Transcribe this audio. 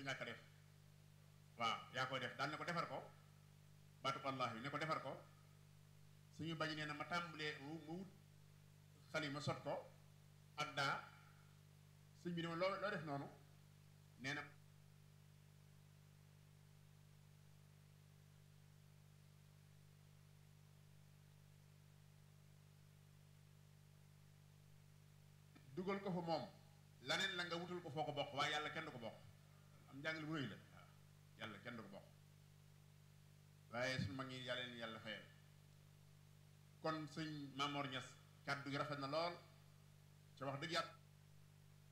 ñàkk a def waaw yaa koy def daal ne ko defar ko baatu allah bi ne ko defar ko suñu bañ nee na ma tàmbalee ma wut xali ma sot ko ak daa sëñ bi ne ma loo def noonu nee na dugal ko fa moom laneen la nga wutal ko foo ko bokk waaye yàlla kenn du ko bokk am njàngale bu rëy la waaw yàlla kenn du ko bokk waaye suñu mag ñi yàlla leen yàlla fayal kon sëñ Mamor Niass kàddu gi rafet na lool ca wax dëgg yàlla